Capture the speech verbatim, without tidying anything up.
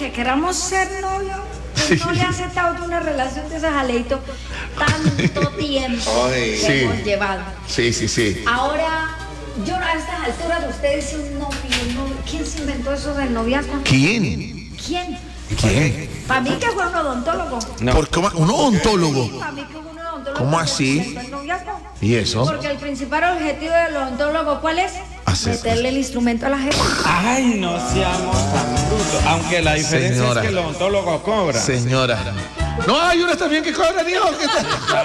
que queramos ser novios, que no le ha aceptado una relación de esas Aleito tanto tiempo Ay. que Sí. hemos llevado. Sí, sí, sí. Ahora, yo a estas alturas ustedes dicen novio, novio. ¿Quién se inventó eso del noviazgo? ¿Quién? ¿Quién? ¿Quién? Para mí que fue un odontólogo. No. ¿Por cómo? ¿Un odontólogo? Para mí que fue un odontólogo. ¿Cómo que así? inventó el noviazgo. ¿Y eso? Porque el principal objetivo del odontólogo, ¿cuál es? Hacer- Meterle el instrumento a la gente. Ay, no seamos tan brutos. Aunque la diferencia Señora. es que el odontólogo cobra. Señora. No, hay unas también que cobran, hijo. que-